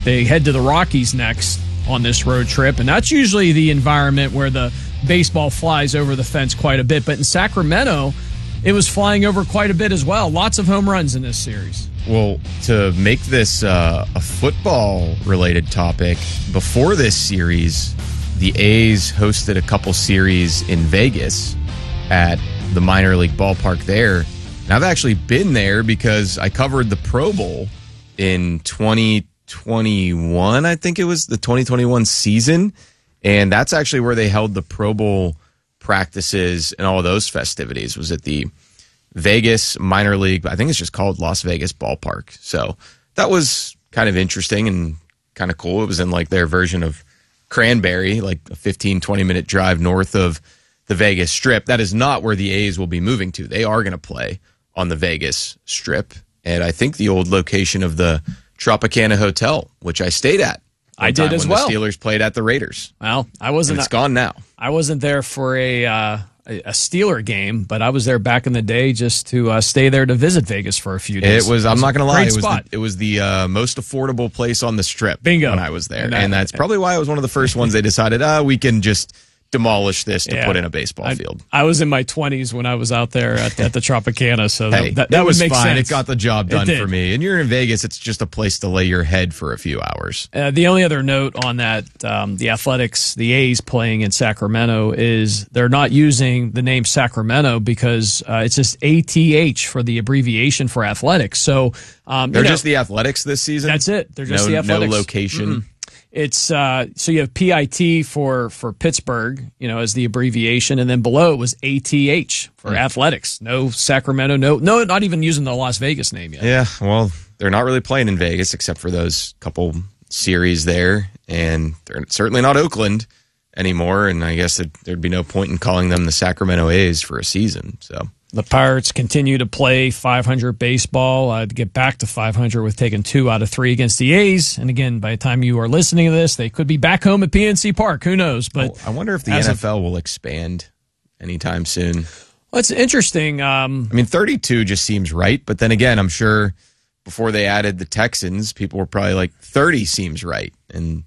They head to the Rockies next on this road trip, and that's usually the environment where the baseball flies over the fence quite a bit. But in Sacramento, it was flying over quite a bit as well. Lots of home runs in this series. Well, to make this a football-related topic, before this series, the A's hosted a couple series in Vegas at the minor league ballpark there. And I've actually been there because I covered the Pro Bowl in 2021, I think it was the 2021 season. And that's actually where they held the Pro Bowl practices and all of those festivities, was at the Vegas minor league. I think it's just called Las Vegas Ballpark. So that was kind of interesting and kind of cool. It was in like their version of Cranberry, like a 15, 20-minute drive north of the Vegas Strip. That is not where the A's will be moving to. They are going to play on the Vegas Strip. And I think the old location of the Tropicana Hotel, which I stayed at. I did as well. The Steelers played at the Raiders. Well, I wasn't. And it's gone now. I wasn't there for a Steeler game, but I was there back in the day just to stay there to visit Vegas for a few days. It was. I'm not going to lie. It was the most affordable place on the Strip. Bingo. When I was there, and that's probably why it was one of the first ones they decided. We can just demolish this to put in a baseball field. I was in my 20s when I was out there at the Tropicana, so hey, that would was make fine. sense. It got the job done for me. And you're in Vegas, it's just a place to lay your head for a few hours. The only other note on that, the Athletics, the A's playing in Sacramento, is they're not using the name Sacramento because it's just ATH for the abbreviation for Athletics. So they're just the Athletics this season? That's it. They're just the Athletics. No location. Mm-hmm. It's so you have PIT for Pittsburgh, as the abbreviation, and then below it was ATH for Athletics. No Sacramento, no, not even using the Las Vegas name yet. Yeah, well, they're not really playing in Vegas except for those couple series there, and they're certainly not Oakland anymore. And I guess there'd be no point in calling them the Sacramento A's for a season. So. The Pirates continue to play 500 baseball to get back to 500 with taking 2 out of 3 against the A's. And again, by the time you are listening to this, they could be back home at PNC Park. Who knows? But I wonder if the NFL will expand anytime soon. Well, it's interesting. 32 just seems right. But then again, I'm sure before they added the Texans, people were probably like 30 seems right. And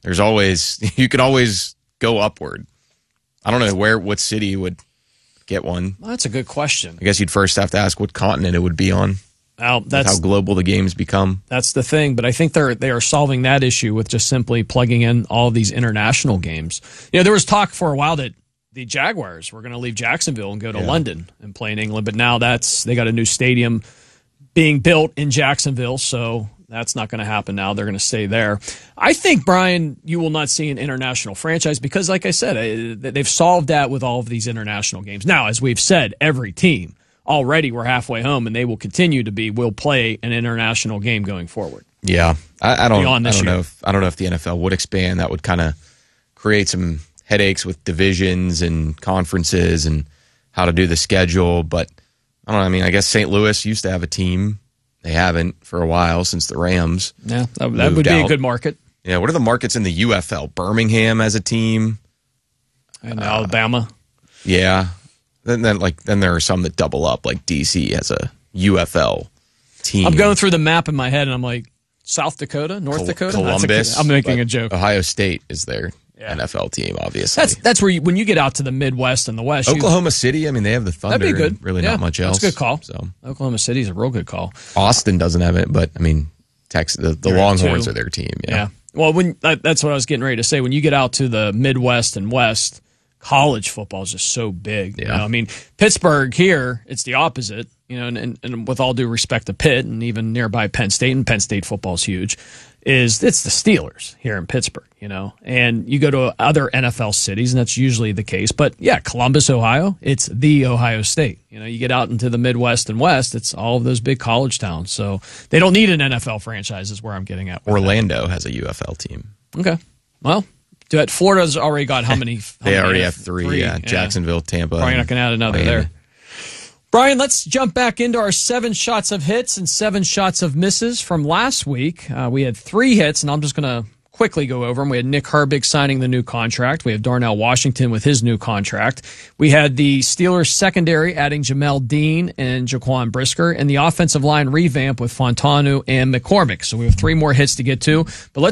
you can always go upward. I don't know what city would get one. Well, that's a good question. I guess you'd first have to ask what continent it would be on. Well, that's how global the games become. That's the thing, but I think they are solving that issue with just simply plugging in all of these international games. There was talk for a while that the Jaguars were going to leave Jacksonville and go to London and play in England, but now they got a new stadium being built in Jacksonville, so that's not going to happen now. They're going to stay there. I think, Brian, you will not see an international franchise because, like I said, they've solved that with all of these international games. Now, as we've said, every team already we're halfway home, and they will continue to will play an international game going forward. Yeah, I don't know if the NFL would expand. That would kind of create some headaches with divisions and conferences and how to do the schedule. But I don't know. I guess St. Louis used to have a team. They haven't for a while since the Rams. Yeah, that would be a good market. Yeah, what are the markets in the UFL? Birmingham as a team, and Alabama. Yeah, then there are some that double up, like DC has a UFL team. I'm going through the map in my head, and I'm like, South Dakota, North Dakota, Columbus. I'm making a joke. Ohio State is their NFL team, obviously. That's where when you get out to the Midwest and the West. Oklahoma City, they have the Thunder. That'd be good. Really not much else. That's a good call. So Oklahoma City is a real good call. Austin doesn't have it, but Texas, the Longhorns are their team. Yeah. Well, that's what I was getting ready to say. When you get out to the Midwest and West, college football is just so big. Yeah. Pittsburgh here, it's the opposite. And with all due respect to Pitt and even nearby Penn State, and Penn State football is huge, it's the Steelers here in Pittsburgh, And you go to other NFL cities, and that's usually the case. But, yeah, Columbus, Ohio, it's the Ohio State. You get out into the Midwest and West, it's all of those big college towns. So they don't need an NFL franchise is where I'm getting at. Orlando has a UFL team. Okay. Well, Florida's already got how many? They already have 3, yeah. Jacksonville, Tampa. Probably not going to add another there. Brian, let's jump back into our 7 shots of hits and 7 shots of misses from last week. We had 3 hits, and I'm just going to quickly go over them. We had Nick Herbig signing the new contract. We have Darnell Washington with his new contract. We had the Steelers secondary adding Jamel Dean and Jaquan Brisker, and the offensive line revamp with Fontanu and McCormick. So we have 3 more hits to get to. But let's